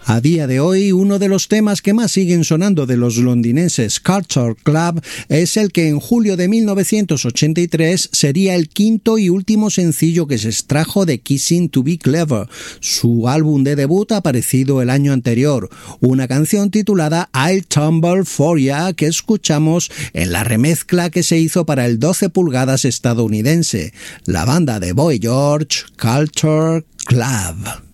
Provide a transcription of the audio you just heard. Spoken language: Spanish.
A día de hoy, uno de los temas que más siguen sonando de los londinenses Culture Club es el que en julio de 1983 sería el quinto y último sencillo que se extrajo de Kissing to Be Clever, su álbum de debut aparecido el año anterior, una canción titulada I'll Tumble For Ya que escuchamos en la remezcla que se hizo para el 12 pulgadas estadounidense, la banda de Boy George, Culture Club.